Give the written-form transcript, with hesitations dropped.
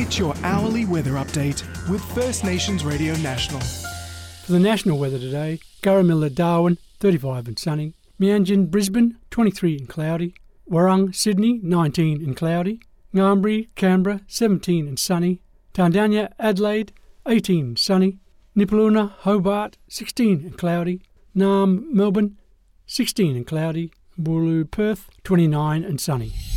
It's your hourly weather update with First Nations Radio National. For the national weather today, Garramilla, Darwin, 35 and sunny. Meanjin, Brisbane, 23 and cloudy. Warrung, Sydney, 19 and cloudy. Ngambri, Canberra, 17 and sunny. Tandanya, Adelaide, 18 and sunny. Nipaluna, Hobart, 16 and cloudy. Naarm, Melbourne, 16 and cloudy. Bulu, Perth, 29 and sunny.